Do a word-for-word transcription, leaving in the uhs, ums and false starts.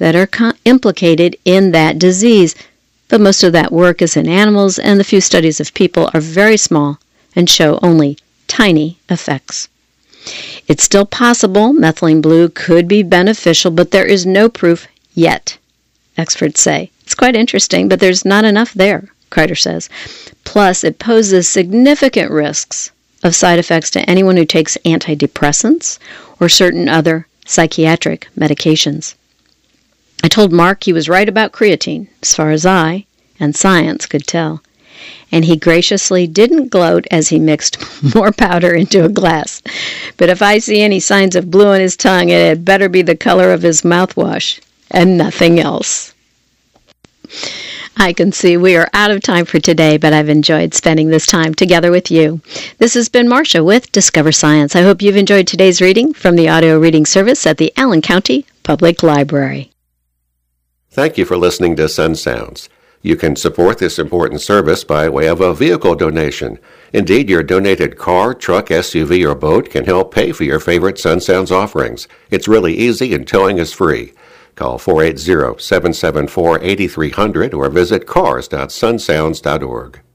that are co- implicated in that disease. But most of that work is in animals, and the few studies of people are very small and show only tiny effects. It's still possible methylene blue could be beneficial, but there is no proof yet, experts say. It's quite interesting, but there's not enough there, Kreider says. Plus, it poses significant risks of side effects to anyone who takes antidepressants or certain other psychiatric medications. I told Mark he was right about creatine, as far as I and science could tell, and he graciously didn't gloat as he mixed more powder into a glass. But if I see any signs of blue on his tongue, it had better be the color of his mouthwash and nothing else. I can see we are out of time for today, but I've enjoyed spending this time together with you. This has been Marcia with Discover Science. I hope you've enjoyed today's reading from the audio reading service at the Allen County Public Library. Thank you for listening to Sun Sounds. You can support this important service by way of a vehicle donation. Indeed, your donated car, truck, S U V, or boat can help pay for your favorite Sun Sounds offerings. It's really easy and towing is free. Call four eight zero, seven seven four, eight three zero zero or visit cars dot sun sounds dot org.